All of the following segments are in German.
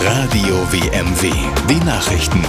Radio WMW, die Nachrichten.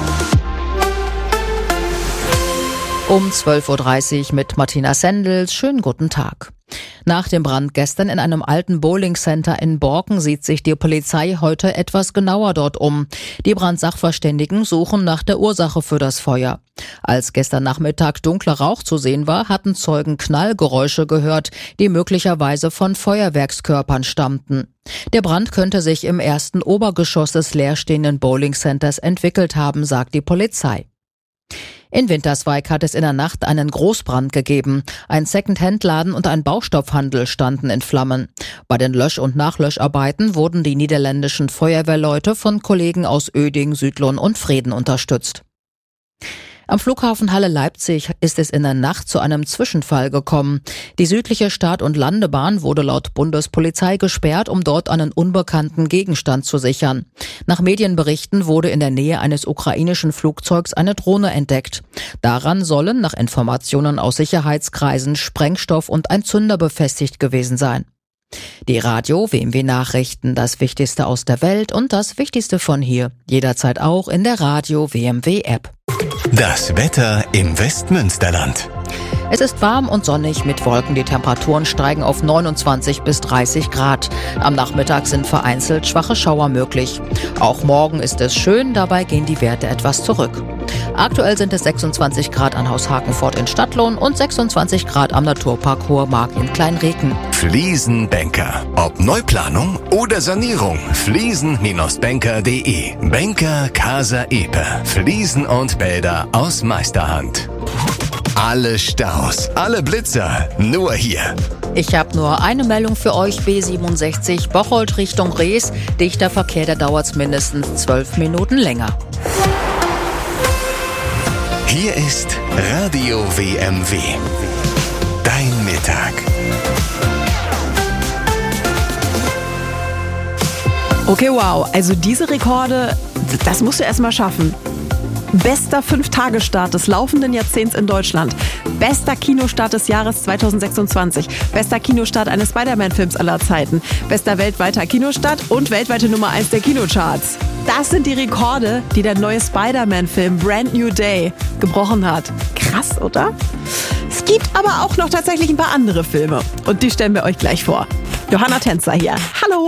Um 12.30 Uhr mit Martina Sendels. Schönen guten Tag. Nach dem Brand gestern in einem alten Bowlingcenter in Borken sieht sich die Polizei heute etwas genauer dort um. Die Brandsachverständigen suchen nach der Ursache für das Feuer. Als gestern Nachmittag dunkler Rauch zu sehen war, hatten Zeugen Knallgeräusche gehört, die möglicherweise von Feuerwerkskörpern stammten. Der Brand könnte sich im ersten Obergeschoss des leerstehenden Bowlingcenters entwickelt haben, sagt die Polizei. In Winterswijk hat es in der Nacht einen Großbrand gegeben. Ein Second-Hand-Laden und ein Baustoffhandel standen in Flammen. Bei den Lösch- und Nachlöscharbeiten wurden die niederländischen Feuerwehrleute von Kollegen aus Uerdingen, Südlohn und Vreden unterstützt. Am Flughafen Halle-Leipzig ist es in der Nacht zu einem Zwischenfall gekommen. Die südliche Start- und Landebahn wurde laut Bundespolizei gesperrt, um dort einen unbekannten Gegenstand zu sichern. Nach Medienberichten wurde in der Nähe eines ukrainischen Flugzeugs eine Drohne entdeckt. Daran sollen nach Informationen aus Sicherheitskreisen Sprengstoff und ein Zünder befestigt gewesen sein. Die Radio WMW Nachrichten, das Wichtigste aus der Welt und das Wichtigste von hier. Jederzeit auch in der Radio WMW App. Das Wetter im Westmünsterland. Es ist warm und sonnig mit Wolken. Die Temperaturen steigen auf 29 bis 30 Grad. Am Nachmittag sind vereinzelt schwache Schauer möglich. Auch morgen ist es schön, dabei gehen die Werte etwas zurück. Aktuell sind es 26 Grad an Haus Hakenfort in Stadtlohn und 26 Grad am Naturpark Hohe Mark in Kleinreken. Fliesenbänker. Ob Neuplanung oder Sanierung. Fliesen-Banker.de. Banker Casa Epe. Fliesen und Bäder aus Meisterhand. Alle Staus, alle Blitzer, nur hier. Ich habe nur eine Meldung für euch, B67 Bocholt Richtung Rees. Dichter Verkehr, da dauert es mindestens 12 Minuten länger. Hier ist Radio WMW. Dein Mittag. Okay, wow. Also diese Rekorde, das musst du erst mal schaffen. Bester 5-Tage-Start des laufenden Jahrzehnts in Deutschland. Bester Kinostart des Jahres 2026. Bester Kinostart eines Spider-Man-Films aller Zeiten. Bester weltweiter Kinostart und weltweite Nummer 1 der Kinocharts. Das sind die Rekorde, die der neue Spider-Man-Film Brand New Day gebrochen hat. Krass, oder? Es gibt aber auch noch tatsächlich ein paar andere Filme. Und die stellen wir euch gleich vor. Johanna Tänzer hier. Hallo!